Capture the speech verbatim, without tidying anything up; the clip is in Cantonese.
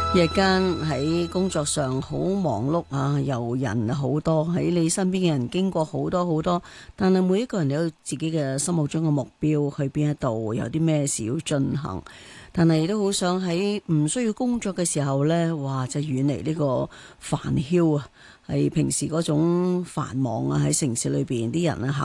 日間喺工作上好忙碌啊，遊人好多，喺你身邊嘅人經過好多好多，但係每一個人都有自己嘅心目中嘅目標，去邊一度，有啲咩事要進行，但係都好想喺唔需要工作嘅時候呢，哇，就遠離呢個煩囂啊，係平時嗰種繁忙啊，喺城市裏邊啲人啊行